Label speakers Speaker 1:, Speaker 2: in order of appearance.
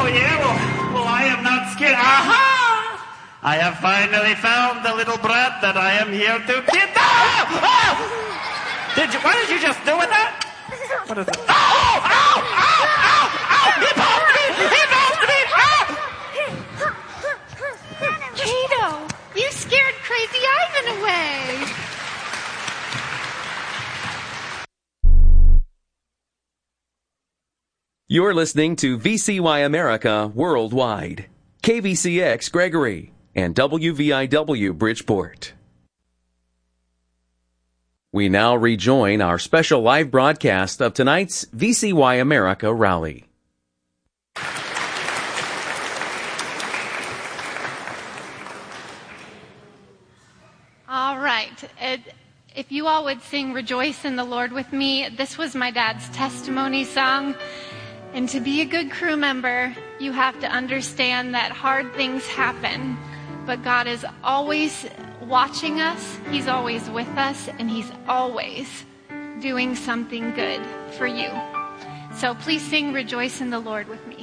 Speaker 1: Oh, yeah? Well, I am not scared. Aha! I have finally found the little brat that I am here to kidnap. Oh! What did you just do with that? What is it? Oh! Ow! Ow! Ow! Ow! He bumped me! He bumped me! Ah!
Speaker 2: Kato, you scared Crazy Ivan away.
Speaker 3: You're listening to VCY America Worldwide, KVCX Gregory, and WVIW Bridgeport. We now rejoin our special live broadcast of tonight's VCY America Rally.
Speaker 2: All right. If you all would sing Rejoice in the Lord with me, this was my dad's testimony song. And to be a good crew member, you have to understand that hard things happen, but God is always watching us, He's always with us, and He's always doing something good for you. So please sing Rejoice in the Lord with me.